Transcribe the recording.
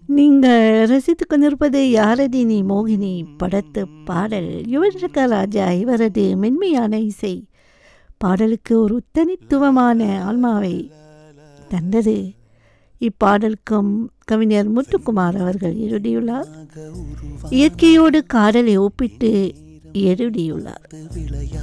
நீங்கள் ரசித்துக் கொண்டிருப்பது யாரதி நீ மோகினி படத்து பாடல். யுவன் சங்கர் ராஜா இவரது மென்மையான இசை பாடலுக்கு ஒரு தனித்துவமான ஆன்மாவை தந்தது. இப்பாடலுக்கும் கவிஞர் முத்துக்குமார் அவர்கள் எழுதியுள்ளார். இயற்கையோடு காதலை ஒப்பிட்டு எழுதியுள்ளார்.